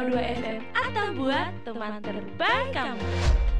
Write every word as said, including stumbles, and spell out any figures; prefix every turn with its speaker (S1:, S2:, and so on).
S1: dua F M atau buat teman terbaik kamu.